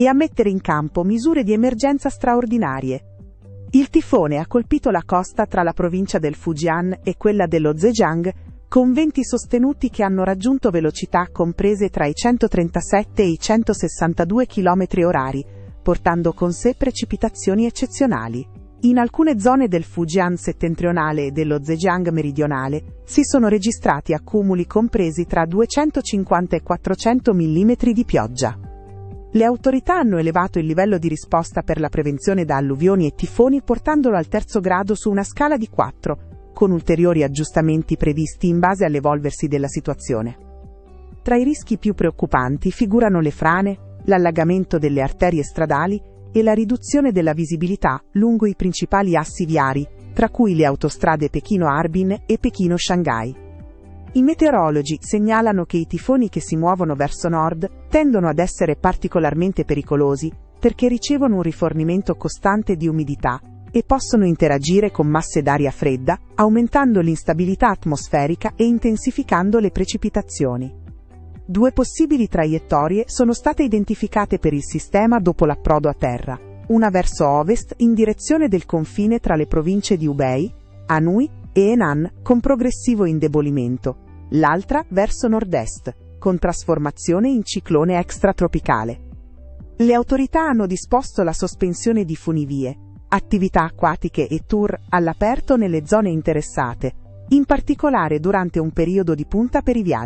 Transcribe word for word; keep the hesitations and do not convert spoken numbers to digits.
e a mettere in campo misure di emergenza straordinarie. Il tifone ha colpito la costa tra la provincia del Fujian e quella dello Zhejiang, con venti sostenuti che hanno raggiunto velocità comprese tra i centotrentasette e i centosessantadue chilometri orari, portando con sé precipitazioni eccezionali. In alcune zone del Fujian settentrionale e dello Zhejiang meridionale si sono registrati accumuli compresi tra duecentocinquanta e quattrocento millimetri di pioggia. Le autorità hanno elevato il livello di risposta per la prevenzione da alluvioni e tifoni portandolo al terzo grado su una scala di quattro, con ulteriori aggiustamenti previsti in base all'evolversi della situazione. Tra i rischi più preoccupanti figurano le frane, l'allagamento delle arterie stradali e la riduzione della visibilità lungo i principali assi viari, tra cui le autostrade Pechino-Harbin e Pechino-Shanghai. I meteorologi segnalano che i tifoni che si muovono verso nord tendono ad essere particolarmente pericolosi perché ricevono un rifornimento costante di umidità e possono interagire con masse d'aria fredda, aumentando l'instabilità atmosferica e intensificando le precipitazioni. Due possibili traiettorie sono state identificate per il sistema dopo l'approdo a terra, una verso ovest in direzione del confine tra le province di Hubei, Anhui e Henan con progressivo indebolimento, l'altra verso nord-est, con trasformazione in ciclone extratropicale. Le autorità hanno disposto la sospensione di funivie, attività acquatiche e tour all'aperto nelle zone interessate, in particolare durante un periodo di punta per i viaggi.